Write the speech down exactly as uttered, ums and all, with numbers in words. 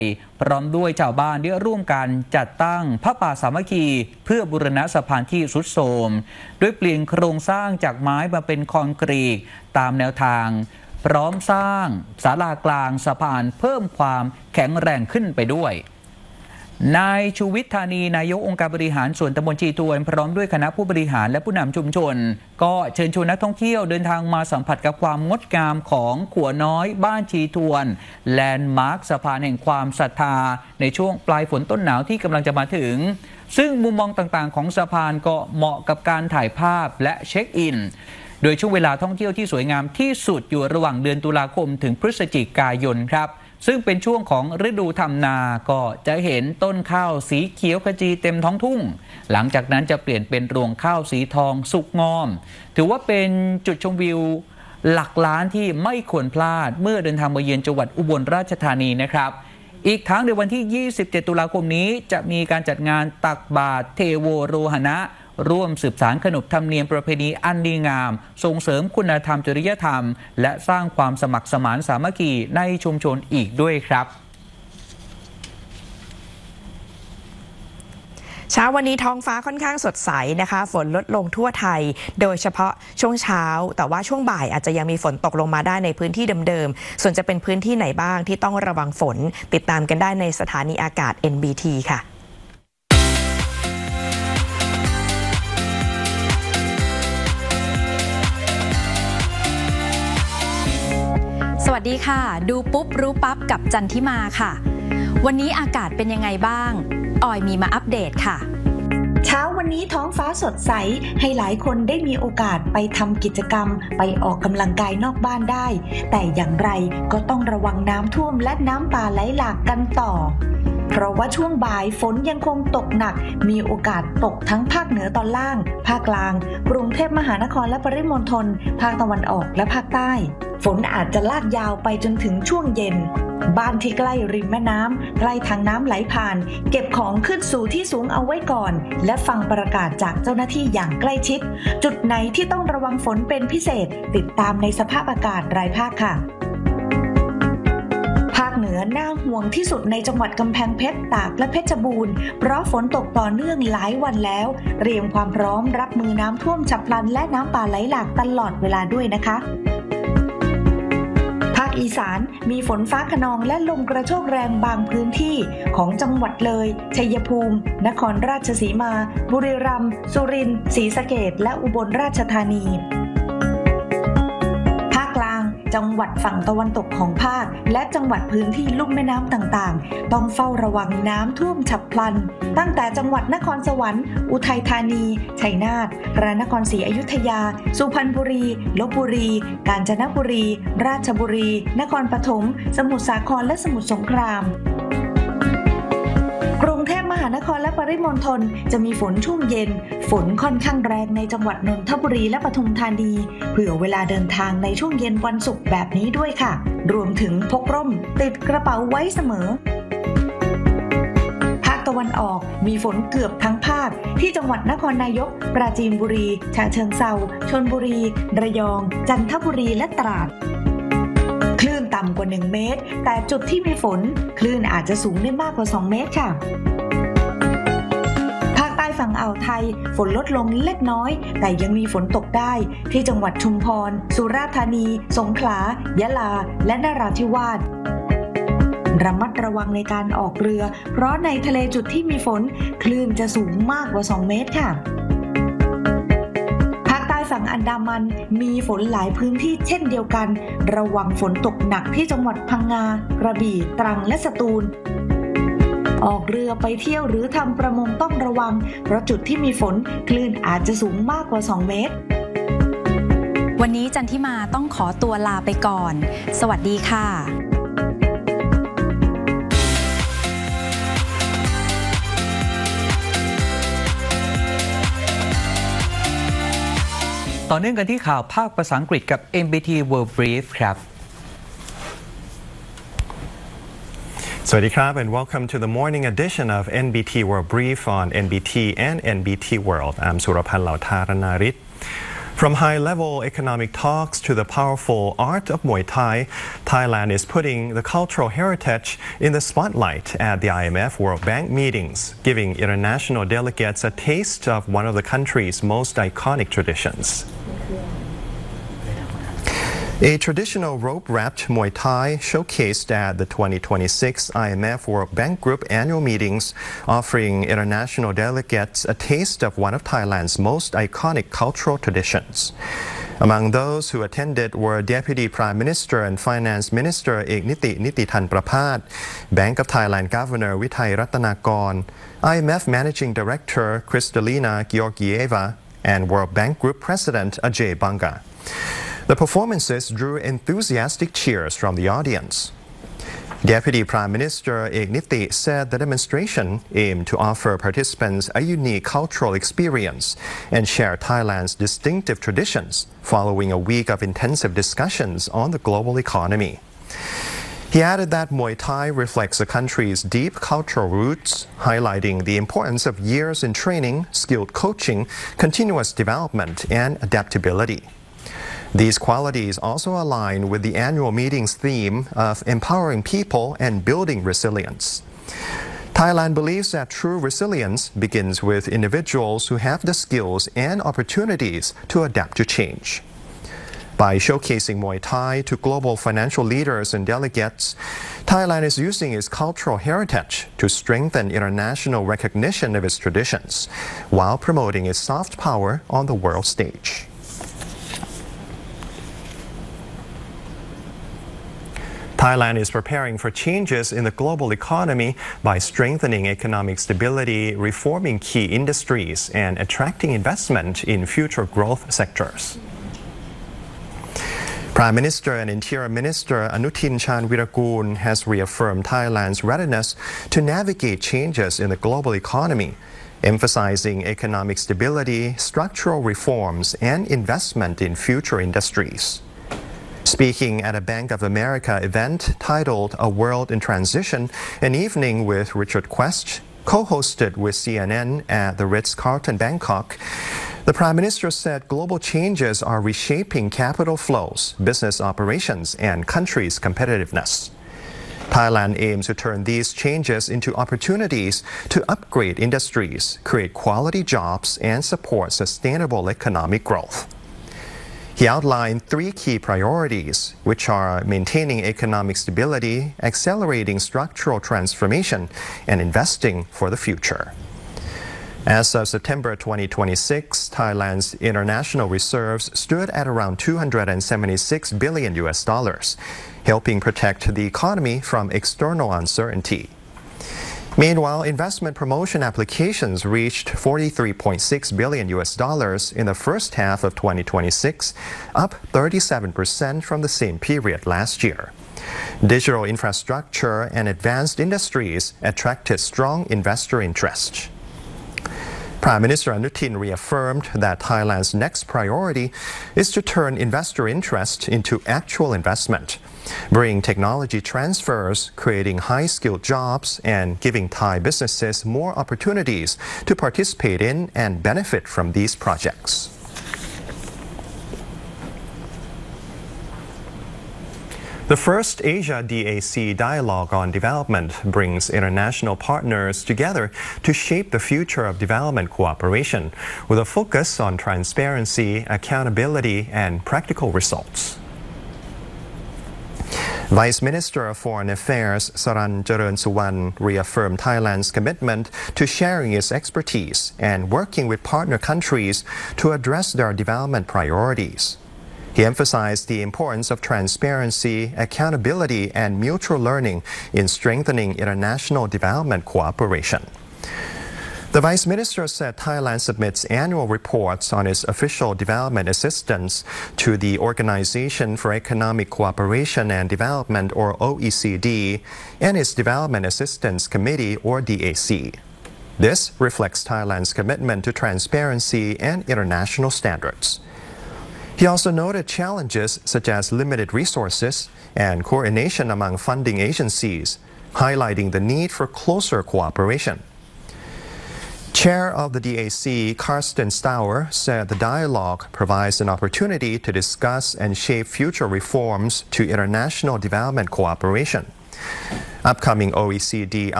พร้อมด้วยชาวบ้านได้ร่วมกันจัดตั้งพระป่าสามัคคีเพื่อบูรณะสะพานที่ทรุดโทรมด้วยเปลี่ยนโครงสร้างจากไม้มาเป็นคอนกรีตตามแนวทางพร้อมสร้างศาลากลางสะพานเพิ่มความแข็งแรงขึ้นไปด้วยนายชูวิทย์ธานีนายกองค์การบริหารส่วนตำบลชีทวนพร้อมด้วยคณะผู้บริหารและผู้นำชุมชนก็เชิญชวนนักท่องเที่ยวเดินทางมาสัมผัสกับความงดงามของขัวน้อยบ้านชีทวนแลนด์มาร์คสะพานแห่งความศรัทธาในช่วงปลายฝนต้นหนาวที่กำลังจะมาถึงซึ่งมุมมองต่างๆของสะพานก็เหมาะกับการถ่ายภาพและเช็คอินโดยช่วงเวลาท่องเที่ยวที่สวยงามที่สุดอยู่ระหว่างเดือนตุลาคมถึงพฤศจิกายนครับซึ่งเป็นช่วงของฤดูทำนาก็จะเห็นต้นข้าวสีเขียวขจีเต็มท้องทุ่งหลังจากนั้นจะเปลี่ยนเป็นรวงข้าวสีทองสุกงอมถือว่าเป็นจุดชมวิวหลักล้านที่ไม่ควรพลาดเมื่อเดินทางมาเยือนจังหวัดอุบลราชธานีนะครับอีกทั้งในวันที่ ยี่สิบเจ็ด ตุลาคมนี้จะมีการจัดงานตักบาตรเทโวโรหณะร่วมสืบสานขนบธรรมเนียมประเพณีอันดีงามส่งเสริมคุณธรรมจริยธรรมและสร้างความสมัครสมานสามัคคีในชุมชนอีกด้วยครับเช้าวันนี้ท้องฟ้าค่อนข้างสดใสนะคะฝนลดลงทั่วไทยโดยเฉพาะช่วงเช้าแต่ว่าช่วงบ่ายอาจจะยังมีฝนตกลงมาได้ในพื้นที่เดิมๆส่วนจะเป็นพื้นที่ไหนบ้างที่ต้องระวังฝนติดตามกันได้ในสถานีอากาศ เอ็น บี ที ค่ะสวัสดีค่ะดูปุ๊บรู้ปั๊บกับจันทิมาค่ะวันนี้อากาศเป็นยังไงบ้างออยมีมาอัปเดตค่ะเช้าวันนี้ท้องฟ้าสดใสให้หลายคนได้มีโอกาสไปทำกิจกรรมไปออกกำลังกายนอกบ้านได้แต่อย่างไรก็ต้องระวังน้ำท่วมและน้ำป่าไหลหลากกันต่อเพราะว่าช่วงบ่ายฝนยังคงตกหนักมีโอกาสตกทั้งภาคเหนือตอนล่างภาคกลางกรุงเทพมหานครและปริมณฑลภาคตะวันออกและภาคใต้ฝนอาจจะลากยาวไปจนถึงช่วงเย็นบ้านที่ใกล้ริมแม่น้ำใกล้ทางน้ำไหลผ่านเก็บของขึ้นสู่ที่สูงเอาไว้ก่อนและฟังประกาศจากเจ้าหน้าที่อย่างใกล้ชิดจุดไหนที่ต้องระวังฝนเป็นพิเศษติดตามในสภาพอากาศรายภาคค่ะภาคเหนือน่าห่วงที่สุดในจังหวัดกำแพงเพชรตากและเพชรบูรณ์เพราะฝนตกต่อเนื่องหลายวันแล้วเตรียมความพร้อมรับมือน้ำท่วมฉับพลันและน้ำป่าไหลหลากตลอดเวลาด้วยนะคะภาคอีสานมีฝนฟ้าคะนองและลมกระโชกแรงบางพื้นที่ของจังหวัดเลยชัยภูมินครราชสีมาบุรีรัมย์สุรินทร์ศรีสะเกษและอุบลราชธานีจังหวัดฝั่งตะวันตกของภาคและจังหวัดพื้นที่ลุ่มแม่น้ำต่างๆต้องเฝ้าระวังน้ำท่วมฉับพลันตั้งแต่จังหวัดนครสวรรค์อุทัยธานีชัยนาทพระนครศรีอยุธยาสุพรรณบุรีลพบุรีกาญจนบุรีราชบุรีนครปฐมสมุทรสาครและสมุทรสงครามกรุงเทพมหานครและปริมณฑลจะมีฝนช่วงเย็นฝนค่อนข้างแรงในจังหวัดนนทบุรีและปทุมธานีเผื่อเวลาเดินทางในช่วงเย็นวันศุกร์แบบนี้ด้วยค่ะรวมถึงพกร่มติดกระเป๋าไว้เสมอภาคตะวันออกมีฝนเกือบทั้งภาคที่จังหวัดนครนายกปราจีนบุรีฉะเชิงเทราชลบุรีระยองจันทบุรีและตราดคลื่นต่ำกว่าหนึ่งเมตรแต่จุดที่มีฝนคลื่นอาจจะสูงได้มากกว่าสองเมตรค่ะภาคใต้ฝั่งอ่าวไทยฝนลดลงเล็กน้อยแต่ยังมีฝนตกได้ที่จังหวัดชุมพรสุราษฎร์ธานีสงขลายะลาและนราธิวาสระมัดระวังในการออกเรือเพราะในทะเลจุดที่มีฝนคลื่นจะสูงมากกว่าสองเมตรค่ะฝั่งอันดามันมีฝนหลายพื้นที่เช่นเดียวกันระวังฝนตกหนักที่จังหวัดพังงากระบี่ตรังและสตูลออกเรือไปเที่ยวหรือทำประมงต้องระวังเพราะจุดที่มีฝนคลื่นอาจจะสูงมากกว่าสองเมตรวันนี้จันทิมาต้องขอตัวลาไปก่อนสวัสดีค่ะต่อเนื่องกันที่ข่าวภาคภาษาอังกฤษกับ เอ็น บี ที World Brief ครับสวัสดีครับ and welcome to the morning edition of เอ็น บี ที World Brief on เอ็น บี ที and เอ็น บี ที World I'm สุรพันธ์เหล่าธารณาริศ From high-level economic talks to the powerful art of Muay Thai, Thailand is putting the cultural heritage in the spotlight at the I M F World Bank meetings, giving international delegates a taste of one of the country's most iconic traditions. A traditional rope-wrapped Muay Thai showcased at the twenty twenty-six I M F World Bank Group annual meetings, offering international delegates a taste of one of Thailand's most iconic cultural traditions. Among those who attended were Deputy Prime Minister and Finance Minister Ekniti Nitithan Prapat, Bank of Thailand Governor Withai Rattanakon, I M F Managing Director Kristalina Georgieva, and World Bank Group President Ajay Banga. The performances drew enthusiastic cheers from the audience. Deputy Prime Minister Ekniti said the demonstration aimed to offer participants a unique cultural experience and share Thailand's distinctive traditions following a week of intensive discussions on the global economy. He added that Muay Thai reflects the country's deep cultural roots, highlighting the importance of years in training, skilled coaching, continuous development, and adaptability. These qualities also align with the annual meeting's theme of empowering people and building resilience. Thailand believes that true resilience begins with individuals who have the skills and opportunities to adapt to change. By showcasing Muay Thai to global financial leaders and delegates, Thailand is using its cultural heritage to strengthen international recognition of its traditions, while promoting its soft power on the world stage. Thailand is preparing for changes in the global economy by strengthening economic stability, reforming key industries, and attracting investment in future growth sectors. Prime Minister and Interior Minister Anutin Charnvirakul has reaffirmed Thailand's readiness to navigate changes in the global economy, emphasizing economic stability, structural reforms, and investment in future industries. Speaking at a Bank of America event titled A World in Transition, an evening with Richard Quest, co-hosted with C N N at the Ritz-Carlton Bangkok, the Prime Minister said global changes are reshaping capital flows, business operations, and countries' competitiveness. Thailand aims to turn these changes into opportunities to upgrade industries, create quality jobs, and support sustainable economic growth. He outlined three key priorities, which are maintaining economic stability, accelerating structural transformation, and investing for the future. As of September twenty twenty-six, Thailand's international reserves stood at around two hundred seventy-six billion U S dollars, helping protect the economy from external uncertainty. Meanwhile, investment promotion applications reached forty-three point six billion U S dollars in the first half of twenty twenty-six, up thirty-seven percent from the same period last year. Digital infrastructure and advanced industries attracted strong investor interest. Prime Minister Anutin reaffirmed that Thailand's next priority is to turn investor interest into actual investment, bring technology transfers, creating high-skilled jobs, and giving Thai businesses more opportunities to participate in and benefit from these projects. The first Asia D A C Dialogue on Development brings international partners together to shape the future of development cooperation with a focus on transparency, accountability, and practical results. Vice Minister of Foreign Affairs Saran Charoensuwan reaffirmed Thailand's commitment to sharing its expertise and working with partner countries to address their development priorities. He emphasized the importance of transparency, accountability, and mutual learning in strengthening international development cooperation. The Vice Minister said Thailand submits annual reports on its official development assistance to the Organization for Economic Cooperation and Development, or O E C D, and its Development Assistance Committee, or D A C. This reflects Thailand's commitment to transparency and international standards. He also noted challenges such as limited resources and coordination among funding agencies, highlighting the need for closer cooperation. Chair of the D A C, Karsten Stauer, said the dialogue provides an opportunity to discuss and shape future reforms to international development cooperation. Upcoming O E C D